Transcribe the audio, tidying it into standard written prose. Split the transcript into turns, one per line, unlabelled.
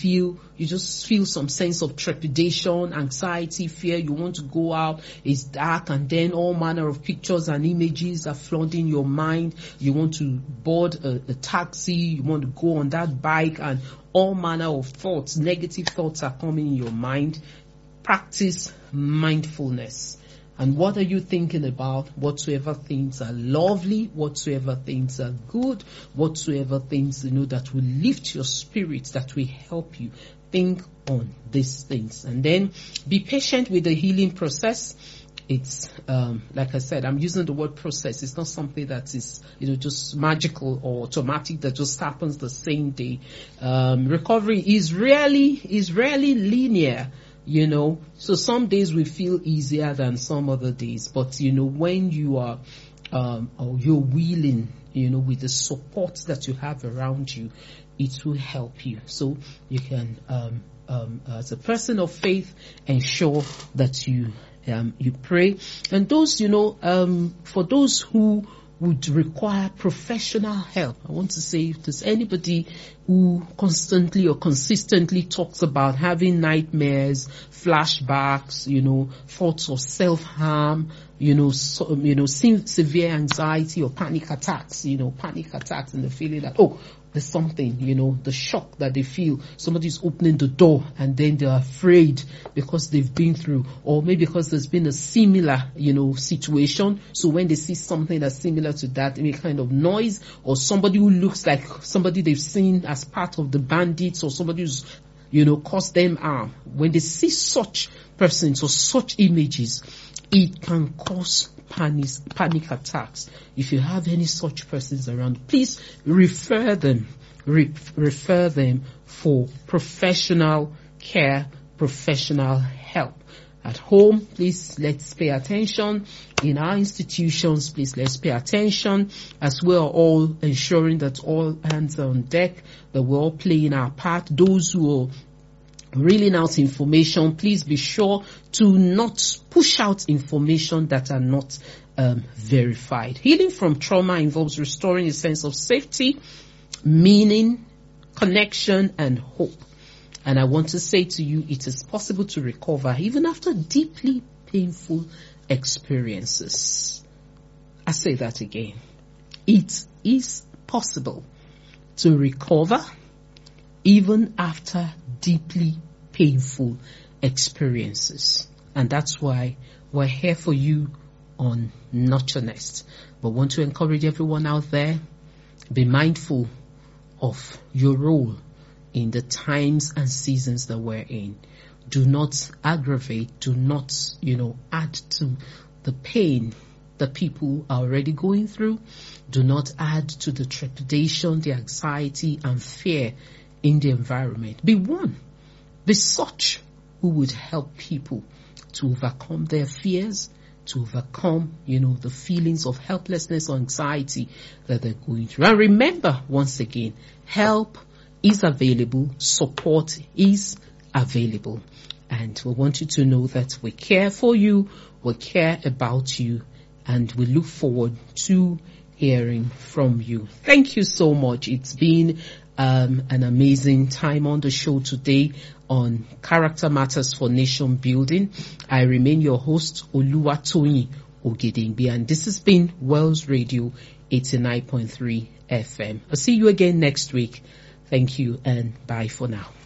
you just feel some sense of trepidation, anxiety, fear. You want to go out, it's dark, and then all manner of pictures and images are flooding your mind. You want to board a taxi, you want to go on that bike, and all manner of thoughts, negative thoughts are coming in your mind. Practice mindfulness. And what are you thinking about? Whatsoever things are lovely, whatsoever things are good, whatsoever things, that will lift your spirit, that will help you. Think on these things. And then be patient with the healing process. It's, like I said, I'm using the word process. It's not something that is, just magical or automatic that just happens the same day. Recovery is rarely linear. So some days we feel easier than some other days, but when you are or you're willing, with the support that you have around you, it will help you. So you can as a person of faith, ensure that you pray. And those, for those who would require professional help, I want to say, if there's anybody who constantly or consistently talks about having nightmares, flashbacks, thoughts of self-harm, severe anxiety or panic attacks, and the feeling that, there's something, the shock that they feel. Somebody's opening the door and then they're afraid because they've been through, or maybe because there's been a similar, situation. So when they see something that's similar to that, any kind of noise, or somebody who looks like somebody they've seen as part of the bandits, or somebody who's, caused them harm, when they see such persons or such images, it can cause panic attacks. If you have any such persons around, please refer them for professional care, professional help. At home, please, let's pay attention. In our institutions, please, let's pay attention, as we are all ensuring that all hands are on deck, that we're all playing our part. Those who are reeling out information, please be sure to not push out information that are not verified. Healing from trauma involves restoring a sense of safety, meaning, connection, and hope. And I want to say to you, it is possible to recover even after deeply painful experiences. I say that again. It is possible to recover even after deeply painful experiences. And that's why we're here for you on Nurture Nest. But want to encourage everyone out there, be mindful of your role in the times and seasons that we're in. Do not aggravate, do not, add to the pain that people are already going through. Do not add to the trepidation, the anxiety and fear in the environment. Be one. Be such who would help people to overcome their fears, to overcome, the feelings of helplessness or anxiety that they're going through. And remember, once again, help is available, support is available. And we want you to know that we care for you, we care about you, and we look forward to hearing from you. Thank you so much. It's been an amazing time on the show today on Character Matters for Nation Building. I remain your host, Oluwatoyin Ogedengbe, and this has been Wells Radio 89.3 FM. I'll see you again next week. Thank you and bye for now.